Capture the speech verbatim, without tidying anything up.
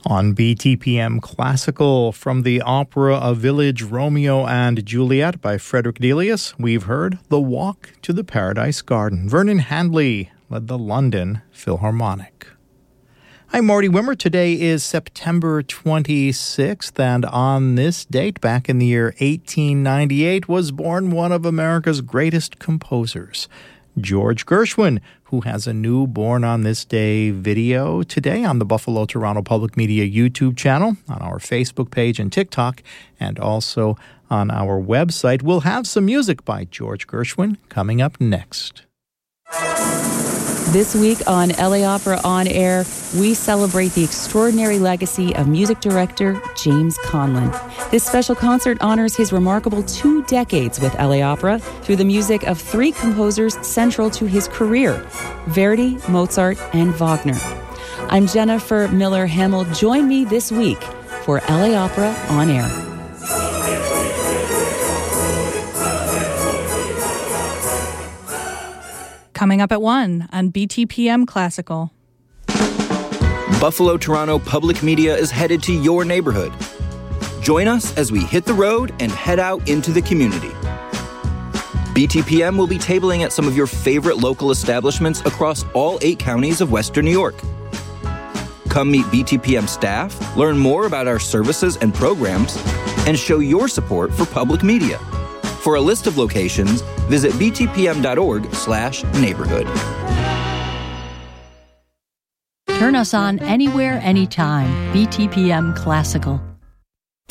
On B T P M Classical, from the opera A Village Romeo and Juliet by Frederick Delius, we've heard The Walk to the Paradise Garden. Vernon Handley led the London Philharmonic. I'm Marty Wimmer. Today is September twenty-sixth, and on this date, back in the year eighteen ninety-eight, was born one of America's greatest composers, George Gershwin, who has a new Born on This Day video today on the Buffalo Toronto Public Media YouTube channel, on our Facebook page and TikTok, and also on our website. We'll have some music by George Gershwin coming up next. This week on L A Opera On Air, we celebrate the extraordinary legacy of music director James Conlon. This special concert honors his remarkable two decades with L A Opera through the music of three composers central to his career, Verdi, Mozart, and Wagner. I'm Jennifer Miller-Hamill. Join me this week for L A Opera On Air. Coming up at one on B T P M Classical. Buffalo Toronto Public Media is headed to your neighborhood. Join us as we hit the road and head out into the community. B T P M will be tabling at some of your favorite local establishments across all eight counties of Western New York. Come meet B T P M staff, learn more about our services and programs, and show your support for public media. For a list of locations, visit btpm.org slash neighborhood. Turn us on anywhere, anytime. B T P M Classical.